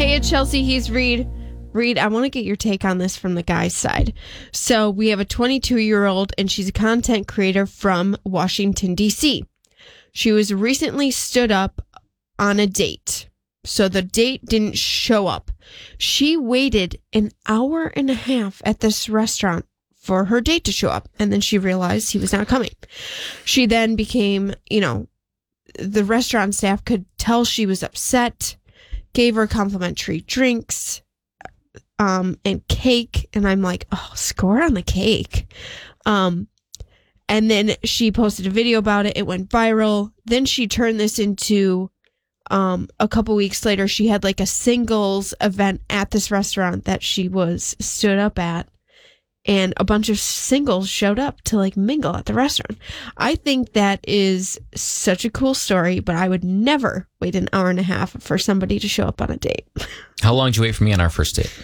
Hey, it's Chelsea. He's Reed. Reed, I want to get your take on this from the guy's side. So we have a 22-year-old, and she's a content creator from Washington, D.C. She was recently stood up on a date. So the date didn't show up. She waited an hour and a half at this restaurant for her date to show up. And then she realized he was not coming. She then became, the restaurant staff could tell she was upset, gave her complimentary drinks, and cake. And I'm like, oh, score on the cake. And then she posted a video about it. It went viral. Then she turned this into, a couple weeks later, she had like a singles event at this restaurant that she was stood up at. And a bunch of singles showed up to like mingle at the restaurant. I think that is such a cool story, but I would never wait an hour and a half for somebody to show up on a date. How long did you wait for me on our first date?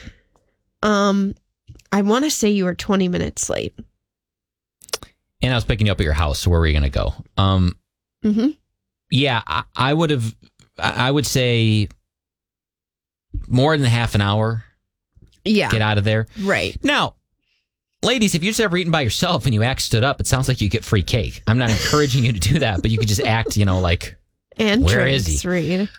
I want to say you were 20 minutes late. And I was picking you up at your house. So where were you going to go? Yeah, I would say more than half an hour. Yeah. Get out of there. Right. Now, ladies, if you're just ever eating by yourself and you act stood up, it sounds like you get free cake. I'm not encouraging you to do that, but you could just act, like, and where is he? Reed.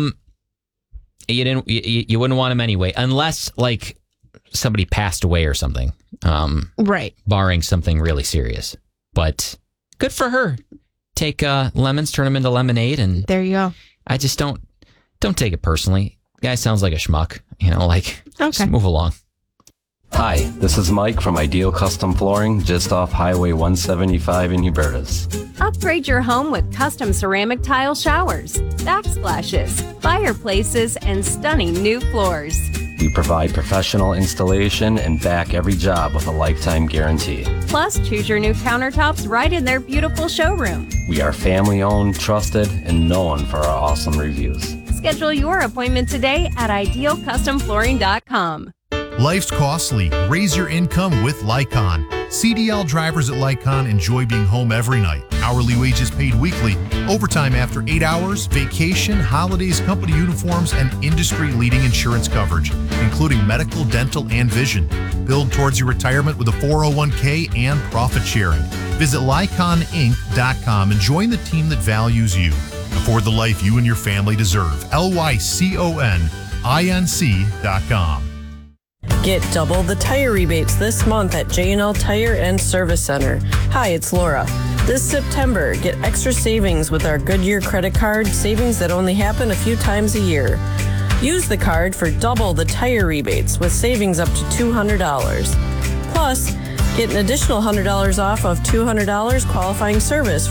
You wouldn't want him anyway, unless like somebody passed away or something. Right. Barring something really serious. But good for her. Take lemons, turn them into lemonade, and there you go. I just don't take it personally. Guy sounds like a schmuck. Just move along. Hi, this is Mike from Ideal Custom Flooring, just off Highway 175 in Hubertus. Upgrade your home with custom ceramic tile showers, backsplashes, fireplaces, and stunning new floors. We provide professional installation and back every job with a lifetime guarantee. Plus, choose your new countertops right in their beautiful showroom. We are family-owned, trusted, and known for our awesome reviews. Schedule your appointment today at idealcustomflooring.com. Life's costly. Raise your income with Lycon. CDL drivers at Lycon enjoy being home every night. Hourly wages paid weekly, overtime after 8 hours, vacation, holidays, company uniforms, and industry-leading insurance coverage, including medical, dental, and vision. Build towards your retirement with a 401k and profit sharing. Visit LyconInc.com and join the team that values you. Afford the life you and your family deserve. LYCONINC.com. Get double the tire rebates this month at J&L Tire and Service Center. Hi, it's Laura. This September, get extra savings with our Goodyear credit card, savings that only happen a few times a year. Use the card for double the tire rebates with savings up to $200. Plus, get an additional $100 off of $200 qualifying service